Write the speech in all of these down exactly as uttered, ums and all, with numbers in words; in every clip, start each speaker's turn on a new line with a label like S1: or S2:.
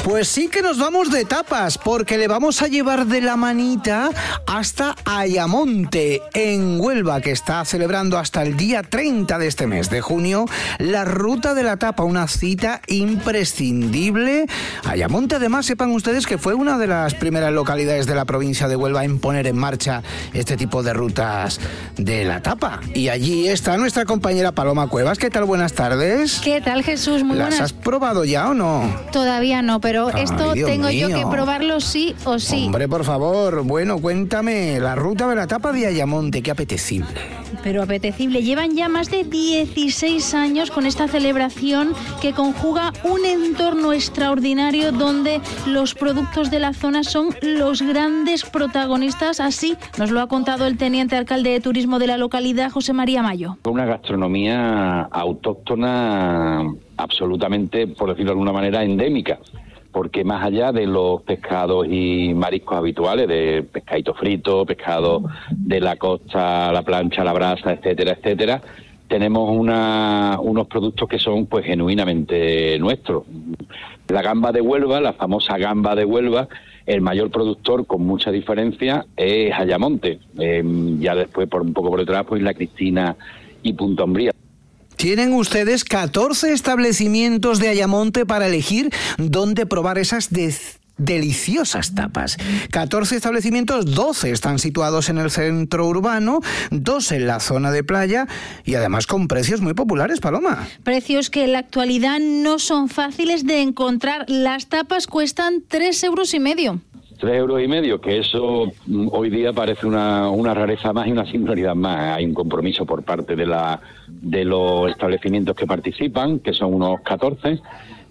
S1: Pues sí que nos vamos de tapas, porque le vamos a llevar de la manita hasta Ayamonte, en Huelva, que está celebrando hasta el día treinta de este mes de junio la Ruta de la Tapa, una cita imprescindible. Ayamonte, además, sepan ustedes que fue una de las primeras localidades de la provincia de Huelva en poner en marcha este tipo de rutas de la tapa. Y allí está nuestra compañera Paloma Cuevas. ¿Qué tal? Buenas tardes.
S2: ¿Qué tal, Jesús? Muy buenas.
S1: ¿Las has probado ya o no?
S2: Todavía no, pero
S1: Ay,
S2: esto
S1: Dios
S2: tengo
S1: mío.
S2: yo que probarlo sí o sí.
S1: Hombre, por favor, bueno, cuéntame, la Ruta de la Tapa de Ayamonte, qué apetecible.
S2: Pero apetecible. Llevan ya más de dieciséis años con esta celebración que conjuga un entorno extraordinario donde los productos de la zona son los grandes protagonistas. Así nos lo ha contado el teniente alcalde de turismo de la localidad, José María Mayo.
S3: Una gastronomía autóctona absolutamente, por decirlo de alguna manera, endémica, porque más allá de los pescados y mariscos habituales, de pescadito frito, pescado de la costa, la plancha, la brasa, etcétera, etcétera, tenemos una, unos productos que son pues genuinamente nuestros. La gamba de Huelva, la famosa gamba de Huelva, el mayor productor con mucha diferencia es Ayamonte. Eh, ya después, por un poco por detrás, pues La Cristina y Punta Umbría.
S1: Tienen ustedes catorce establecimientos de Ayamonte para elegir dónde probar esas de- deliciosas tapas. catorce establecimientos, doce están situados en el centro urbano, dos en la zona de playa y además con precios muy populares, Paloma.
S2: Precios que en la actualidad no son fáciles de encontrar. Las tapas cuestan tres euros y medio.
S3: Tres euros y medio, que eso mm, hoy día parece una, una rareza más y una singularidad más. Hay un compromiso por parte de la de los establecimientos que participan, que son unos catorce,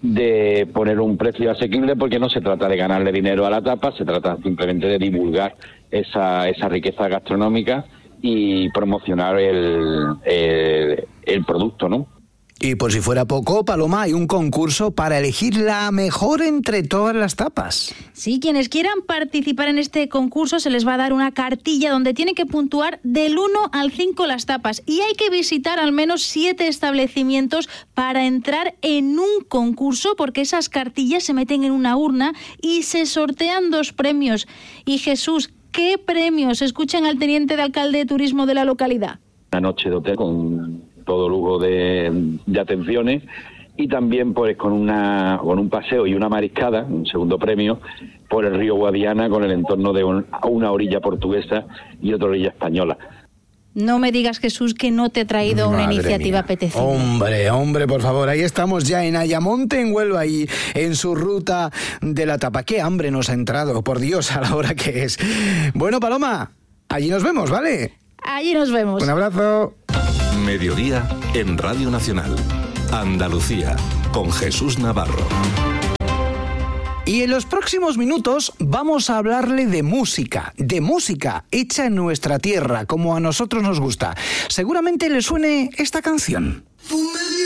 S3: de poner un precio asequible, porque no se trata de ganarle dinero a la tapa, se trata simplemente de divulgar esa, esa riqueza gastronómica y promocionar el, el, el producto, ¿no?
S1: Y por si fuera poco, Paloma, hay un concurso para elegir la mejor entre todas las tapas.
S2: Sí, quienes quieran participar en este concurso se les va a dar una cartilla donde tienen que puntuar del uno al cinco las tapas y hay que visitar al menos siete establecimientos para entrar en un concurso, porque esas cartillas se meten en una urna y se sortean dos premios. Y Jesús, ¿qué premios? Escuchan al teniente de alcalde de turismo de la localidad.
S3: Una noche de hotel con todo lujo de, de atenciones y también pues con una con un paseo y una mariscada, un segundo premio, por el río Guadiana con el entorno de un, una orilla portuguesa y otra orilla española.
S2: No me digas, Jesús, que no te he traído una
S1: Madre
S2: iniciativa
S1: mía.
S2: apetecible.
S1: Hombre, hombre, por favor, ahí estamos ya en Ayamonte, en Huelva, y en su Ruta de la Tapa. Qué hambre nos ha entrado, por Dios, a la hora que es. Bueno, Paloma, allí nos vemos, ¿vale?
S2: Allí nos vemos.
S1: Un abrazo.
S4: Mediodía en Radio Nacional. Andalucía, con Jesús Navarro.
S1: Y en los próximos minutos vamos a hablarle de música, de música hecha en nuestra tierra, como a nosotros nos gusta. Seguramente le suene esta canción.
S5: Fumé